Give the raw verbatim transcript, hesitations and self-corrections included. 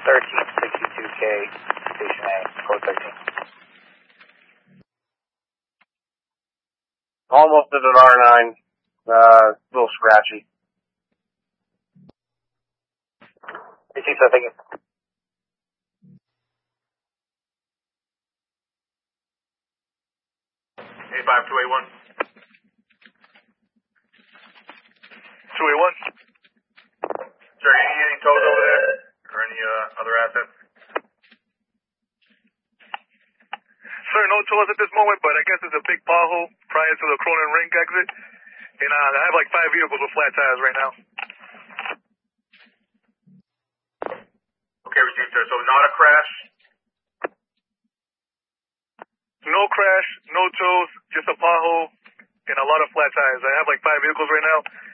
thirteen sixty-two K, Station A, code thirteen. Almost at an R nine, uh, a little scratchy. Receive that, thank you. A five two eight one. two eight one. Sir, any, any tows over there? Or any uh, other assets? Sir, no tows at this moment, but I guess it's a big pothole prior to the Cronin Rink exit. And uh, I have like five vehicles with flat tires right now. Okay, received, sir. So not a crash? No crash, no tows, just a pothole, and a lot of flat tires. I have like five vehicles right now.